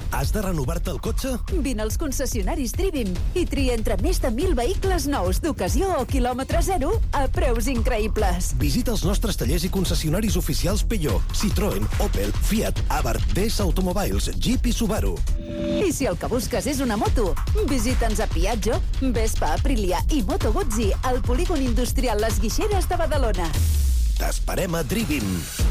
Has de renovar-te el cotxe? Vine als concessionaris Trivim i tria entre més de 1.000 vehicles nous d'ocasió o quilòmetre zero a preus increïbles. Visita els nostres tallers i concessionaris oficials Peugeot, Citroën, Opel, Fiat, Abarth, DS Automobiles, Jeep i Subaru. I si el que busques és una moto, visita'ns a Piaggio, Vespa, Aprilia i Moto Guzzi al polígon industrial Les Guixeres de Badalona. T'esperem a Trivim.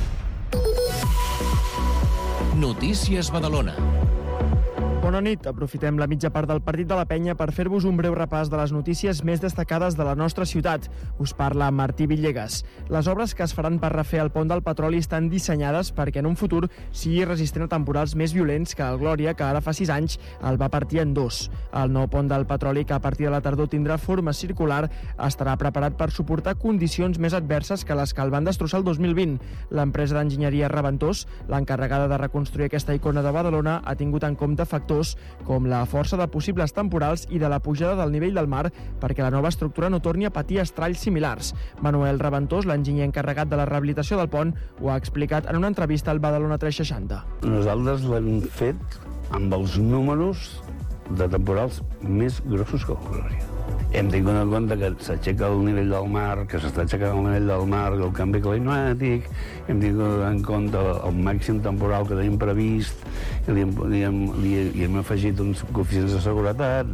Notícies Badalona. Bona nit. Aprofitem la mitja part del partit de la Penya per fer-vos un breu repàs de les notícies més destacades de la nostra ciutat. Us parla Martí Villegas. Les obres que es faran per refer el pont del Petroli estan dissenyades perquè en un futur sigui resistent a temporals més violents que el Glòria, que ara fa 6 anys el va partir en dos. El nou pont del Petroli, que a partir de la tardor tindrà forma circular, estarà preparat per suportar condicions més adverses que les que el van destrossar el 2020. L'empresa d'enginyeria Reventós, l'encarregada de reconstruir aquesta icona de Badalona, ha tingut en compte factors com la força de possibles temporals i de la pujada del nivell del mar perquè la nova estructura no torni a patir estralls similars. Manuel Reventós, l'enginyer encarregat de la rehabilitació del pont, ho ha explicat en una entrevista al Badalona 360. Nosaltres l'hem fet amb els números de temporals més grossos que el Glòria. Hem tingut en compte que s'aixeca el nivell del mar, que s'està aixecant el nivell del mar, el canvi climàtic, hem tingut en compte el màxim temporal que tenim previst i hem afegit uns coeficients de seguretat,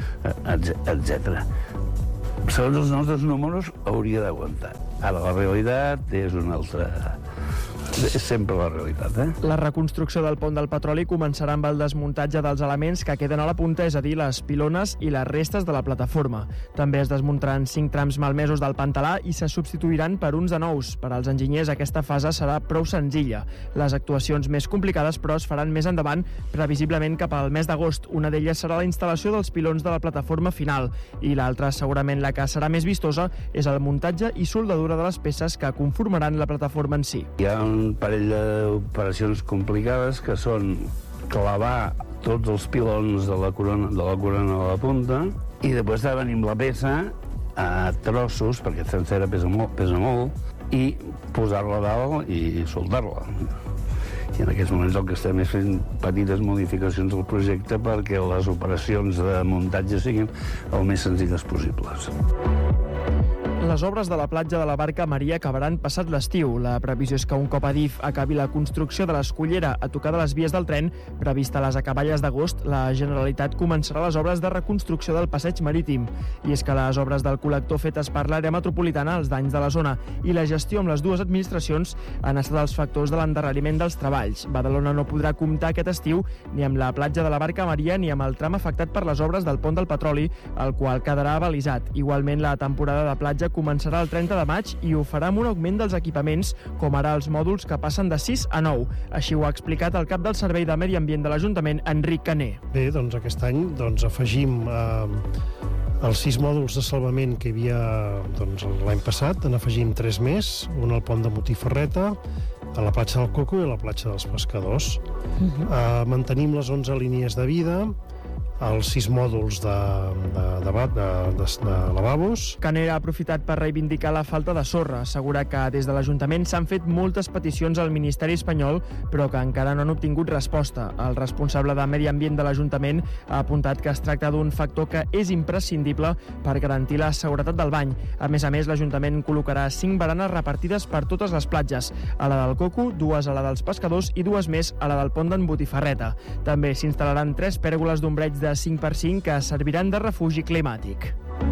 etc. Segons els nostres números hauria d'aguantar. Ara la realitat és una altra... És sempre la realitat, La reconstrucció del pont del Petroli començarà amb el desmuntatge dels elements que queden a la punta, és a dir, les pilones i les restes de la plataforma. També es desmuntaran 5 trams malmesos del Pantalà i se substituiran per uns de nous. Per als enginyers aquesta fase serà prou senzilla. Les actuacions més complicades, però, es faran més endavant, previsiblement cap al mes d'agost. Una d'elles serà la instal·lació dels pilons de la plataforma final i l'altra, segurament la que serà més vistosa, és el muntatge i soldadura de les peces que conformaran la plataforma en si. Hi ha un parell d'operacions complicades que són clavar tots els pilons de la corona a la punta i després venim la peça a trossos, perquè sencera pesa molt, i posar-la a dalt i soldar-la. I en aquests moments el que estem és fent petites modificacions del projecte perquè les operacions de muntatge siguin el més senzilles possibles. Les obres de la platja de la Barca Maria acabaran passat l'estiu. La previsió és que un cop Adif acabi la construcció de l'escollera a tocar de les vies del tren, prevista a les acaballes d'agost, la Generalitat començarà les obres de reconstrucció del passeig marítim. I és que les obres del col·lector fetes per l'àrea metropolitana, els danys de la zona i la gestió amb les dues administracions han estat els factors de l'endarreriment dels treballs. Badalona no podrà comptar aquest estiu ni amb la platja de la Barca Maria ni amb el tram afectat per les obres del pont del Petroli, el qual quedarà balisat. Igualment, la temporada de platja començarà el 30 de maig i ho farà amb un augment dels equipaments, com ara els mòduls que passen de 6 a 9. Així ho ha explicat el cap del Servei de Medi Ambient de l'Ajuntament, Enric Caner. Bé, doncs aquest any afegim els 6 mòduls de salvament que hi havia l'any passat, n'afegim 3 més, un al pont de Motiferreta, a la platja del Coco i a la platja dels Pescadors. Mantenim les 11 línies de vida, els 6 mòduls de lavabos. Caner ha aprofitat per reivindicar la falta de sorra, assegura que des de l'Ajuntament s'han fet moltes peticions al Ministeri espanyol, però que encara no han obtingut resposta. El responsable de Medi Ambient de l'Ajuntament ha apuntat que es tracta d'un factor que és imprescindible per garantir la seguretat del bany. A més, l'Ajuntament col·locarà 5 baranes repartides per totes les platges, a la del Coco, 2 a la dels Pescadors i 2 més a la del pont d'en Botifarreta. També s'instal·laran 3 pèrgoles d'ombreig de 5x5 que serviran de refugi climàtic.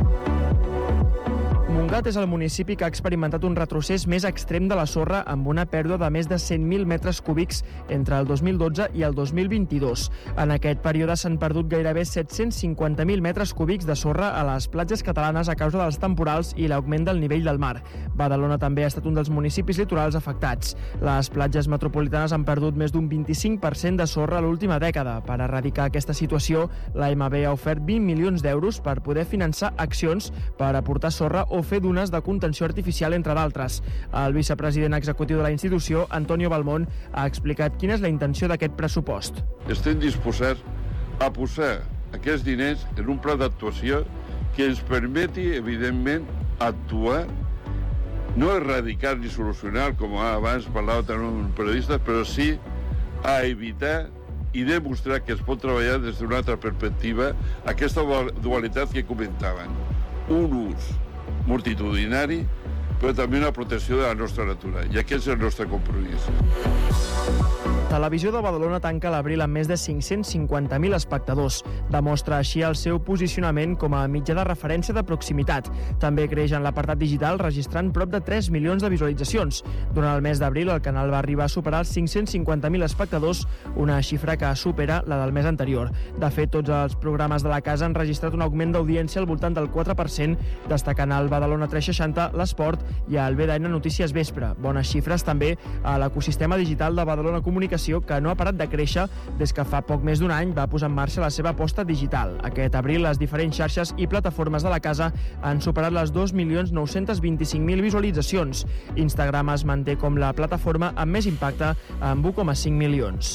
Montgat és el municipi que ha experimentat un retrocés més extrem de la sorra amb una pèrdua de més de 100.000 metres cúbics entre el 2012 i el 2022. En aquest període s'han perdut gairebé 750.000 metres cúbics de sorra a les platges catalanes a causa dels temporals i l'augment del nivell del mar. Badalona també ha estat un dels municipis litorals afectats. Les platges metropolitanes han perdut més d'un 25% de sorra a l'última dècada. Per erradicar aquesta situació, l'AMB ha ofert 20 milions d'euros per poder finançar accions per aportar sorra o fer dunes de contenció artificial, entre d'altres. El vicepresident executiu de la institució, Antonio Balmón, ha explicat quina és la intenció d'aquest pressupost. Estem disposats a posar aquests diners en un pla d'actuació que ens permeti, evidentment, actuar, no erradicar ni solucionar, com abans parlava també un periodista, però sí a evitar i demostrar que es pot treballar des d'una altra perspectiva aquesta dualitat que comentaven. Un ús multitudinari, però també una protecció de la nostra natura, i aquest és el nostre compromís. Televisió de Badalona tanca l'abril amb més de 550.000 espectadors. Demostra així el seu posicionament com a mitjà de referència de proximitat. També creix en l'apartat digital, registrant prop de 3 milions de visualitzacions. Durant el mes d'abril, el canal va arribar a superar els 550.000 espectadors, una xifra que supera la del mes anterior. De fet, tots els programes de la casa han registrat un augment d'audiència al voltant del 4%, destacant el Badalona 360, l'Esport i el BDN Notícies Vespre. Bones xifres també a l'ecosistema digital de Badalona Comunicació, que no ha parat de créixer des que fa poc més d'un any va posar en marxa la seva aposta digital. Aquest abril, les diferents xarxes i plataformes de la casa han superat les 2.925.000 visualitzacions. Instagram es manté com la plataforma amb més impacte, amb 1,5 milions.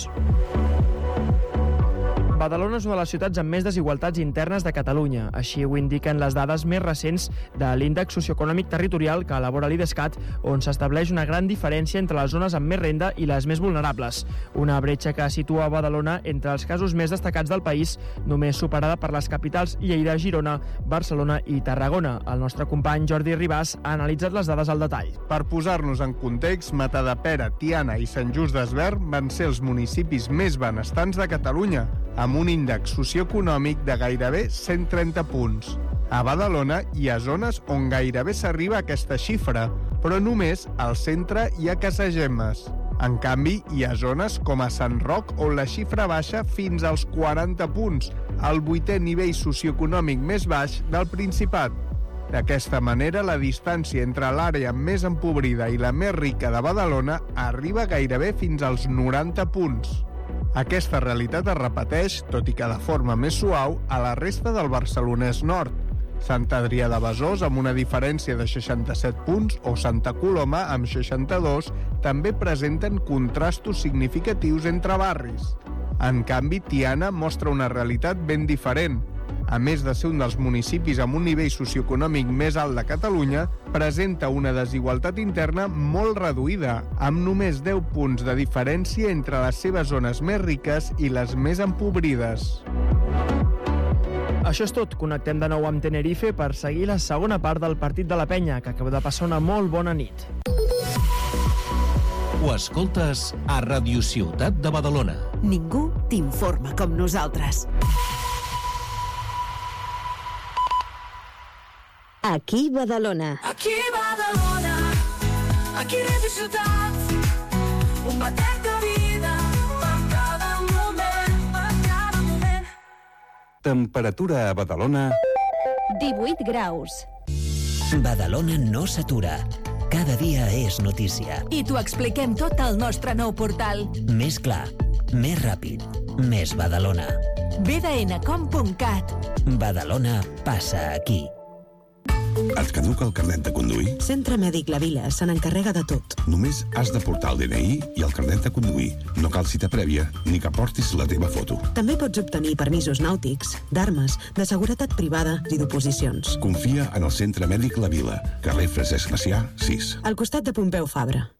Badalona és una de les ciutats amb més desigualtats internes de Catalunya. Així ho indiquen les dades més recents de l'índex socioeconòmic territorial que elabora l'IDESCAT, on s'estableix una gran diferència entre les zones amb més renda i les més vulnerables. Una bretxa que situa Badalona entre els casos més destacats del país, només superada per les capitals Lleida, Girona, Barcelona i Tarragona. El nostre company Jordi Ribàs ha analitzat les dades al detall. Per posar-nos en context, Matadepera, Tiana i Sant Just Desvern van ser els municipis més benestants de Catalunya, amb un índex socioeconòmic de gairebé 130 punts. A Badalona hi ha zones on gairebé s'arriba a aquesta xifra, però només al centre i a Casagemes. En canvi, hi ha zones com a Sant Roc on la xifra baixa fins als 40 punts, el 8è nivell socioeconòmic més baix del Principat. D'aquesta manera, la distància entre l'àrea més empobrida i la més rica de Badalona arriba gairebé fins als 90 punts. Aquesta realitat es repeteix, tot i que de forma més suau, a la resta del Barcelonès Nord. Sant Adrià de Besòs, amb una diferència de 67 punts, o Santa Coloma, amb 62, també presenten contrastos significatius entre barris. En canvi, Tiana mostra una realitat ben diferent. A més de ser un dels municipis amb un nivell socioeconòmic més alt de Catalunya, presenta una desigualtat interna molt reduïda, amb només 10 punts de diferència entre les seves zones més riques i les més empobrides. Això és tot. Connectem de nou amb Tenerife per seguir la segona part del partit de la Penya, que acaba de passar una molt bona nit. Ho escoltes a Radio Ciutat de Badalona. Ningú t'informa com nosaltres. Aquí Badalona. Aquí Badalona, aquí Radio Ciutat, un batec de vida per cada moment, per cada moment. Temperatura a Badalona... 18 graus. Badalona no s'atura. Cada dia és notícia. I t'ho expliquem tot al nostre nou portal. Més clar, més ràpid, més Badalona. bdncom.cat. Badalona passa aquí. Et caduca el carnet de conduir? Centre Mèdic La Vila se n'encarrega de tot. Només has de portar el DNI i el carnet de conduir. No cal cita prèvia ni que portis la teva foto. També pots obtenir permisos nàutics, d'armes, de seguretat privada i d'oposicions. Confia en el Centre Mèdic La Vila, carrer Francesc Macià, 6. Al costat de Pompeu Fabra.